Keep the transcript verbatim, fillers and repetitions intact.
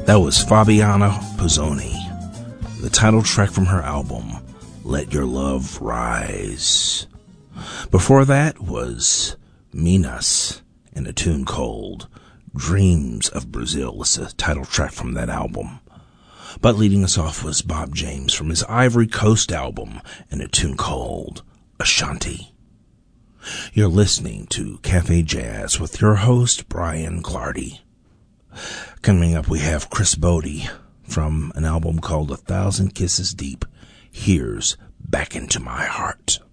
That was Fabiana Pozzoni, the title track from her album, Let Your Love Rise. Before that was Minas and a tune called Dreams of Brazil. It's the title track from that album. But leading us off was Bob James from his Ivory Coast album and a tune called Ashanti. You're listening to Cafe Jazz with your host, Brian Clardy. Coming up, we have Chris Bodie from an album called A Thousand Kisses Deep. Here's Back Into My Heart.